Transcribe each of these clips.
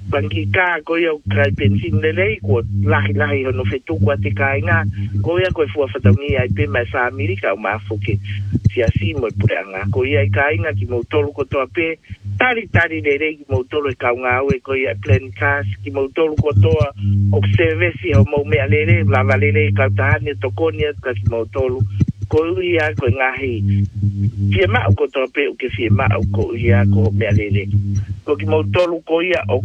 Pangika ko ia kai pensin lelei ko lahi no fetu ko te kainga ko ia ko fu fatangi ai pe mai family ka ma foke sia si mo puanga ko ia kainga ki mo tolu ko to ape tari lelei ki mo tolu ka nga we ko ia plan kas ki mo tolu ko to observe si ho mo me lelei la lelei ka tani to konia ka ki mo tolu ko ia ko ngahi fiema ko to ape ke fiema ko ia ko me lelei ko ki mo tolu ko ia o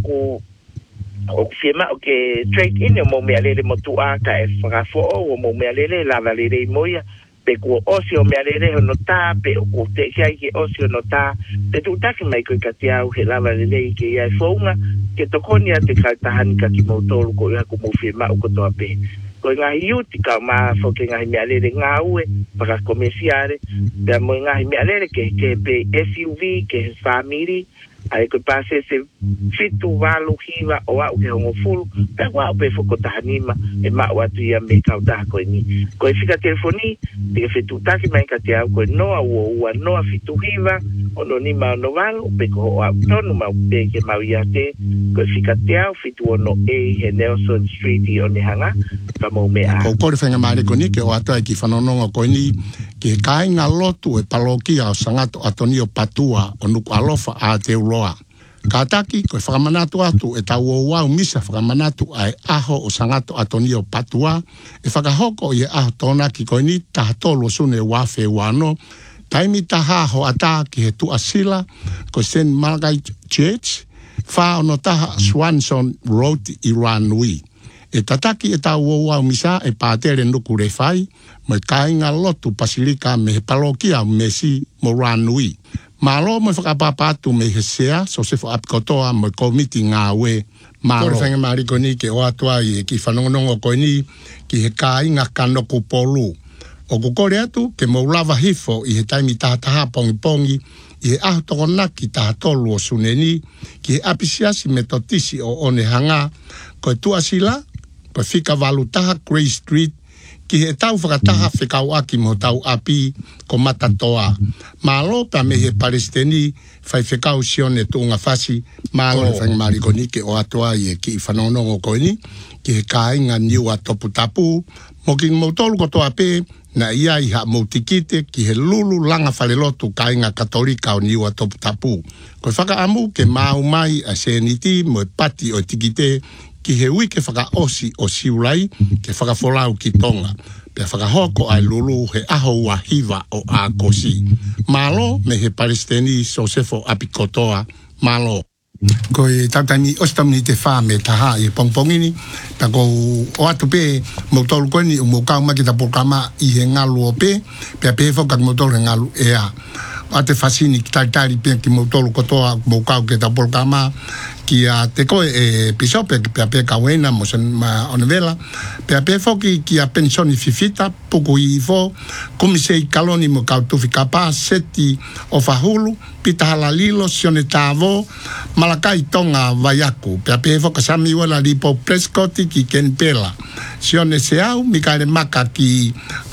fiema o ke trade in mo me alele mo tu a ka e frafo o mo me alele la valere moia pe ko osio me alele no ta pe o te kai ke osio no ta te tu ta ke mai ko ka tia o he la valere ke ia fonga ke to konia te ka tahan ka ki mo tolu ko ia ko mo fiema o ko to ape ko nga hiuti ka ma fo ke nga me alele nga ue para comerciare pe mo nga me alele ke pe SUV ke family ai ko pase se fitu valu hiva o au ke hongo fulu pe wa pe foko tahanima e ma watu ia me ka uta ko ni ko fika telefoni te fitu taki mai ka te au ko no o no fitu hiva o no ni ma no valu pe ko au tonu ma pe ke ma ia te ko fika te au fitu no he Nelson Street o ni hanga ka mo me a ko fenga mai ko ni ke o ata ki fanono ko ni ke kai nga lotu e palokia o sangato atonio patua o nuku alofa a te uloa. Kataki ko whakamanatu atu e tau o wau misa whakamanatu ai aho o sangato atonio patua e whakahoko i aho tona ki koe ni tahatolo sune wafe wano taimi taha ho ata ki he tu asila ko St. Margaret Church wha ono taha Swanson Road i Ranui. E tataki e tau o wau misa e pātere nuku rewhai mai kāinga lotu pasilika me he palokia me si mo Ranui. Malo mo whakapapatu me he sea so se fo apikotoa mo komiti ngā we malo. Kore whenga mariko ni ke o atua i ki whanongonongo koe ni ki he kāinga kanoku polu. O kukore atu ke mo lava hifo i he taimi tahataha pongi i he aho tokonaki tahatolu o suneni ki he apisiasi me totisi o one hanga koe tuasila koe whika valutaha Grey Street ki he tau whakataha whekau aki mo tau api ko matatoa. Malo pa me he Palestini whai whekau sione tuunga whasi malo whangi mariko ni ke o atua i e ki i whanonongo koe ni ki he kāinga niua topu tapu mo ki mautolu ko toa pe na ia i ha mautikite ki he lulu langa whalelotu kāinga katolika o niua topu tapu. Koe whakaamu ke mau mai a seniti mo e pati o tikite ki he wike whaka osi o siulai ke whakafolau ki tonga. Pea whakahoko ai lulu he aho ua hiva o a kosi. Malo me he Palestini Sosefo apikotoa malo. Ko e tautani ostamni te wha me taha i pongpongini. Ta ko o atu pe mautolu koe ni umukau maki ta pokama i he ngalu o pe. Pea pe whakak mautolu he ngalu ea. Ate fasini ki taitari pe ki mautolu kotoa umukau ke ta pokama. Ki a te koe e pisope ki pea pe kawena mo sen ma onevela pea pe foki ki a pensioni fifita puku i fo komisei kaloni mo kautufi kapa seti o fahulu pita halalilo sione tavo malakai tonga vayaku pea pe foka sami wala lipo preskoti ki kenpela sione seau mikaere maka ki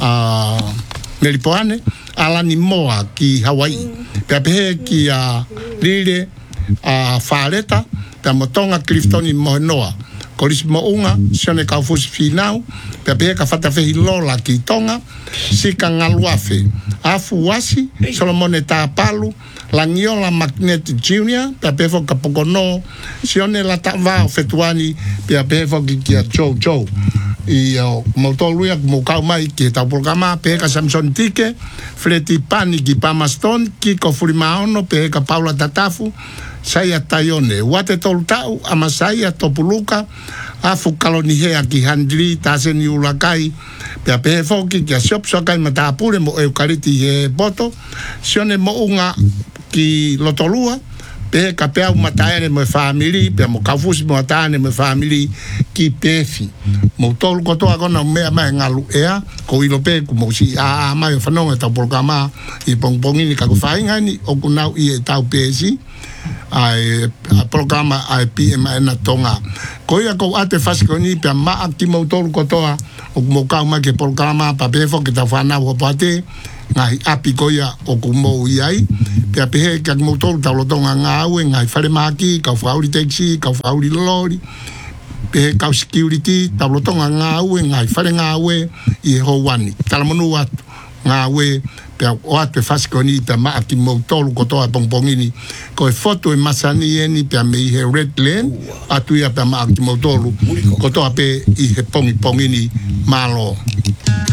melipoane alani moa ki Hawaii pea pe ki a lile whāreta, pia motonga Cliftoni mohenoa. Korisi mo unga, sione kaufusi finau, pia pehe ka whatawhehi lola ki tonga, sika ngaluafe. Afu wasi, Solomone Tāpalu, Langiola Magnetic Junior, pia pehe ka pokono, sione la tawao fetuani, pia pehe ki kia Joe. I mautoluia kumukau mai ki tau programa pehe ka Samson Tike, Fleti Pani ki Pamaston, Kiko Furimaono, pehe ka Paula Tatafu, Saia Taione, wate tolu tau, ama saia topuluka, afu kalonihea ki handri, taseni ulakai, pia pehe foki ki a siopsokai matapure mo eukariti he boto, sione mo unga ki lotolua, pehe ka pea umataere mo family, pia mo kaufusi mo ataane mo family ki pefi. Mo tolu kotoa kona mea mai ngalu ea, ko ilo pe ku mo si a mai whanonga tau programa i pongpongini kako whaingani, o kunau i e tau pesi, ai programa ai PMA na tonga ko ia ko ate fasiko ni pe ma ki mo tolu kotoa o mo ka ma ke programa pa befo ke ta fana o pate ngai api ko ia o ku mo iai Pea pehe ka motor tau tonga ngāwe ngai whare maki, kau whauri taxi, kau whauri lori. Pehe kau security tau tonga ngāwe ngai whare ngāwe i ho wani. Tala manu atu ngāwe pea o atu e whasikoni pea maa ki motoru kotoa pongpongini. Ko e foto e masani eni pea me i he red land, atu ia pea maa ki motoru kotoa pe i he pongpongini malo.